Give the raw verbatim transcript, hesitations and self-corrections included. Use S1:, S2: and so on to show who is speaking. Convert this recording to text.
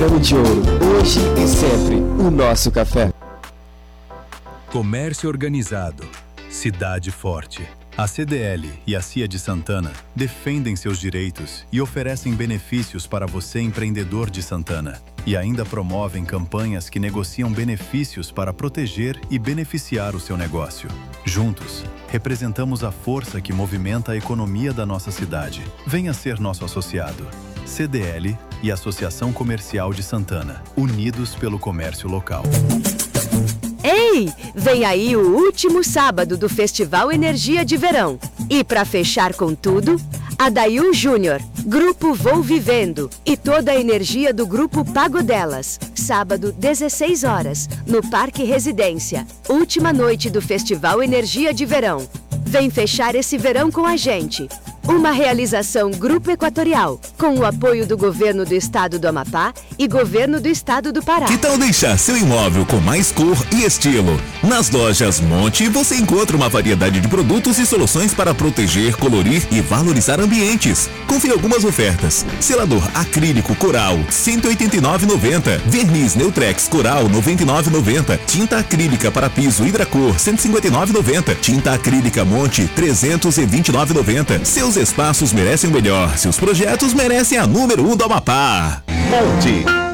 S1: de ouro, hoje e sempre, o nosso café.
S2: Comércio organizado, cidade forte. A C D L e a C I A de Santana defendem seus direitos e oferecem benefícios para você, empreendedor de Santana. E ainda promovem campanhas que negociam benefícios para proteger e beneficiar o seu negócio. Juntos, representamos a força que movimenta a economia da nossa cidade. Venha ser nosso associado. C D L e Associação Comercial de Santana, unidos pelo comércio local.
S3: Ei, vem aí o último sábado do Festival Energia de Verão. E para fechar com tudo, Adail Júnior, Grupo Vou Vivendo e toda a energia do Grupo Pagodelas. Sábado, dezesseis horas, no Parque Residência. Última noite do Festival Energia de Verão. Vem fechar esse verão com a gente. Uma realização Grupo Equatorial, com o apoio do Governo do Estado do Amapá e Governo do Estado do Pará.
S4: Que tal deixar seu imóvel com mais cor e estilo? Nas lojas Monte você encontra uma variedade de produtos e soluções para proteger, colorir e valorizar ambientes. Confira algumas ofertas. Selador acrílico Coral, cento e oitenta e nove reais e noventa centavos. Verniz Neutrex Coral, noventa e nove reais e noventa centavos. Tinta acrílica para piso Hidracor, cento e cinquenta e nove reais e noventa centavos. Tinta acrílica Monte, trezentos e vinte e nove reais e noventa centavos. Seus espaços merecem o melhor. Seus projetos merecem a número um do Amapá. Monte.